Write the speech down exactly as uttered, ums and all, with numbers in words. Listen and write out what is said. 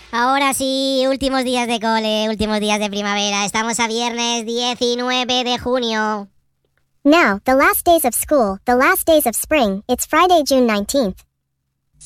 Ahora sí, últimos días de cole, últimos días de primavera. Estamos a viernes diecinueve de junio. Now, the last days of school, the last days of spring, it's Friday, June nineteenth.